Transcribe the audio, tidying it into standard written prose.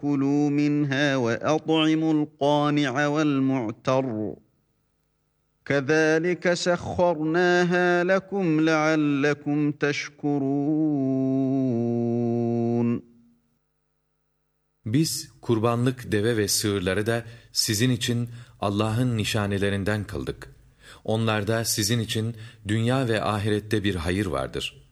فَكُلُوا مِنْهَا وَأَطْعِمُوا الْقَانِعَ وَالْمُعْتَرَّ كَذَٰلِكَ سَخَّرْنَاهَا لَكُمْ لَعَلَّكُمْ تَشْكُرُونَ. Biz kurbanlık deve ve sığırları da sizin için Allah'ın nişanelerinden kıldık. Onlarda sizin için dünya ve ahirette bir hayır vardır.